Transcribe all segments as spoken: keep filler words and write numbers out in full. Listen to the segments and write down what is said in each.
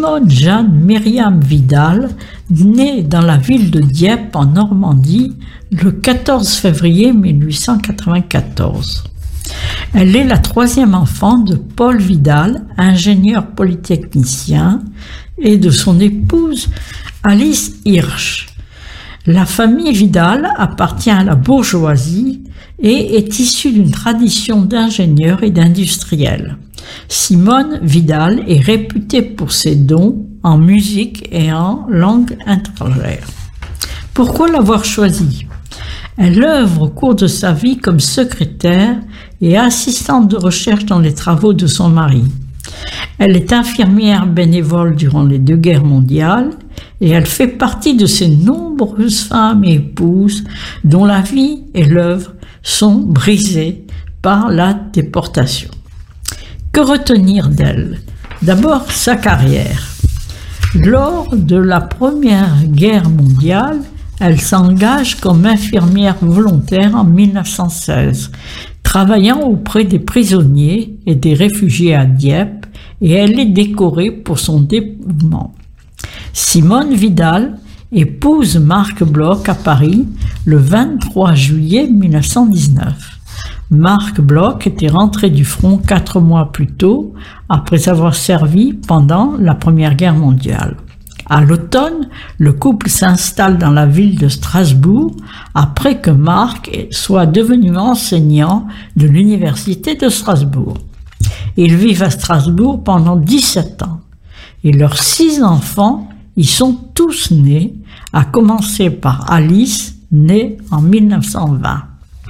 Simone Jeanne Myriam Vidal naît dans la ville de Dieppe en Normandie le quatorze février mille huit cent quatre-vingt-quatorze. Elle est la troisième enfant de Paul Vidal, ingénieur polytechnicien, et de son épouse Alice Hirsch. La famille Vidal appartient à la bourgeoisie et est issue d'une tradition d'ingénieurs et d'industriels. Simone Vidal est réputée pour ses dons en musique et en langue étrangère. Pourquoi l'avoir choisie? Elle œuvre au cours de sa vie comme secrétaire et assistante de recherche dans les travaux de son mari. Elle est infirmière bénévole durant les deux guerres mondiales et elle fait partie de ces nombreuses femmes et épouses dont la vie et l'œuvre sont brisées par la déportation. Que retenir d'elle? D'abord, sa carrière. Lors de la Première Guerre mondiale, elle s'engage comme infirmière volontaire en mille neuf cent seize, travaillant auprès des prisonniers et des réfugiés à Dieppe, et elle est décorée pour son dévouement. Simone Vidal épouse Marc Bloch à Paris le vingt-trois juillet mille neuf cent dix-neuf. Marc Bloch était rentré du front quatre mois plus tôt, après avoir servi pendant la Première Guerre mondiale. À l'automne, le couple s'installe dans la ville de Strasbourg après que Marc soit devenu enseignant de l'université de Strasbourg. Ils vivent à Strasbourg pendant dix-sept ans et leurs six enfants y sont tous nés, à commencer par Alice, née en mille neuf cent vingt.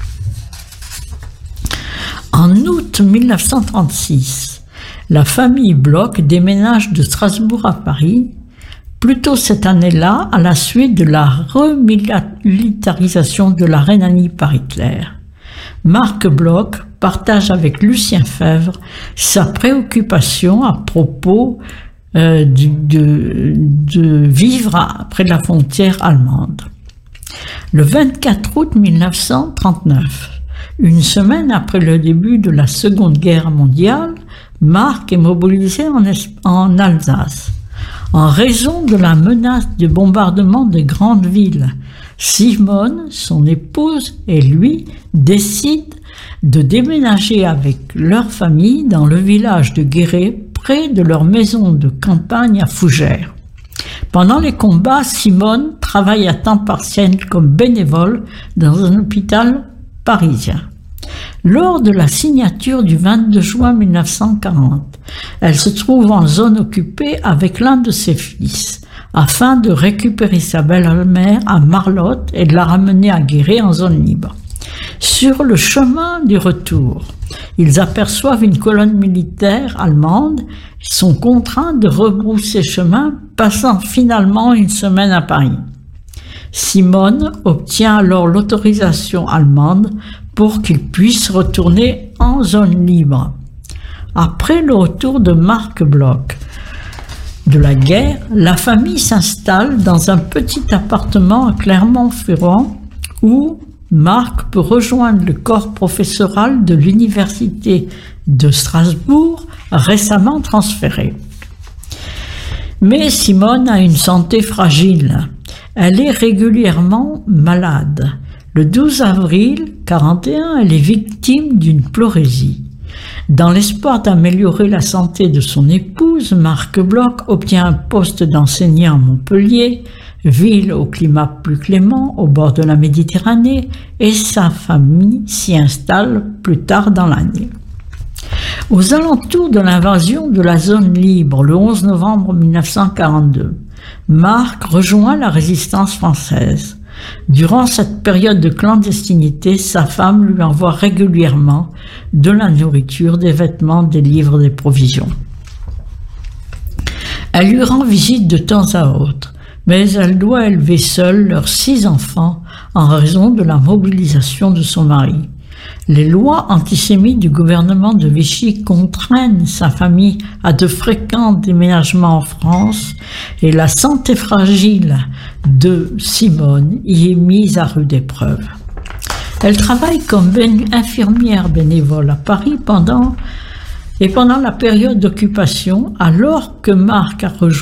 En août mille neuf cent trente-six, la famille Bloch déménage de Strasbourg à Paris, plutôt cette année-là à la suite de la remilitarisation de la Rhénanie par Hitler. Marc Bloch partage avec Lucien Febvre sa préoccupation à propos euh, de, de, de vivre à, près de la frontière allemande. Le vingt-quatre août mille neuf cent trente-neuf, une semaine après le début de la Seconde Guerre mondiale, Marc est mobilisé en, en Alsace. En raison de la menace de bombardement des grandes villes, Simone, son épouse et lui décident de déménager avec leur famille dans le village de Guéret, près de leur maison de campagne à Fougères. Pendant les combats, Simone travaille à temps partiel comme bénévole dans un hôpital parisien. Lors de la signature du vingt-deux juin mille neuf cent quarante, elle se trouve en zone occupée avec l'un de ses fils, afin de récupérer sa belle-mère à Marlotte et de la ramener à Guéret en zone libre. Sur le chemin du retour, ils aperçoivent une colonne militaire allemande et sont contraints de rebrousser chemin, passant finalement une semaine à Paris. Simone obtient alors l'autorisation allemande pour qu'ils puissent retourner en zone libre. Après le retour de Marc Bloch de la guerre, la famille s'installe dans un petit appartement à Clermont-Ferrand où Marc peut rejoindre le corps professoral de l'université de Strasbourg, récemment transféré. Mais Simone a une santé fragile. Elle est régulièrement malade. Le douze avril quarante et un, elle est victime d'une pleurésie. Dans l'espoir d'améliorer la santé de son épouse, Marc Bloch obtient un poste d'enseignant à Montpellier, ville au climat plus clément, au bord de la Méditerranée, et sa famille s'y installe plus tard dans l'année. Aux alentours de l'invasion de la zone libre, le onze novembre mille neuf cent quarante-deux, Marc rejoint la résistance française. Durant cette période de clandestinité, sa femme lui envoie régulièrement de la nourriture, des vêtements, des livres, des provisions. Elle lui rend visite de temps à autre, mais elle doit élever seule leurs six enfants en raison de la mobilisation de son mari. Les lois antisémites du gouvernement de Vichy contraignent sa famille à de fréquents déménagements en France et la santé fragile de Simone y est mise à rude épreuve. Elle travaille comme infirmière bénévole à Paris pendant, et pendant la période d'occupation, alors que Marc a rejoint